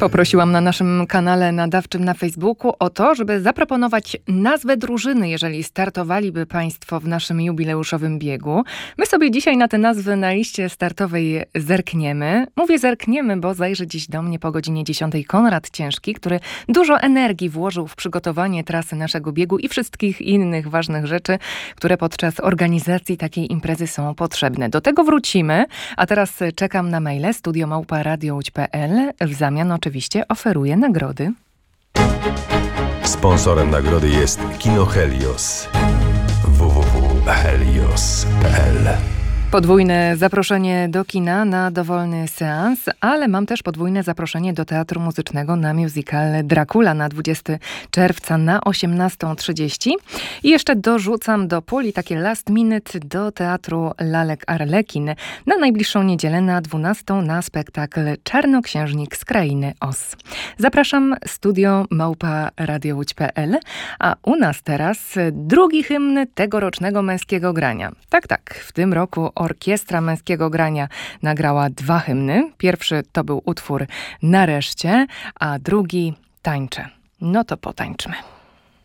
Poprosiłam na naszym kanale nadawczym na Facebooku o to, żeby zaproponować nazwę drużyny, jeżeli startowaliby Państwo w naszym jubileuszowym biegu. My sobie dzisiaj na te nazwy na liście startowej zerkniemy. Mówię zerkniemy, bo zajrzy dziś do mnie po godzinie 10 Konrad Ciężki, który dużo energii włożył w przygotowanie trasy naszego biegu i wszystkich innych ważnych rzeczy, które podczas organizacji takiej imprezy są potrzebne. Do tego wrócimy, a teraz czekam na maile studio@radiołódź.pl. W zamian oczywiście oferuję nagrody. Sponsorem nagrody jest Kino Helios. www.helios.pl. Podwójne zaproszenie do kina na dowolny seans, ale mam też podwójne zaproszenie do Teatru Muzycznego na musical Dracula na 20 czerwca na 18:30. I jeszcze dorzucam do puli takie last minute do Teatru Lalek Arlekin na najbliższą niedzielę na 12 na spektakl Czarnoksiężnik z Krainy Oz. Zapraszam studio@radiołódź.pl, a u nas teraz drugi hymn tegorocznego męskiego grania. Tak, w tym roku Orkiestra Męskiego Grania nagrała 2 hymny. Pierwszy to był utwór Nareszcie, a drugi Tańczę. No to potańczmy.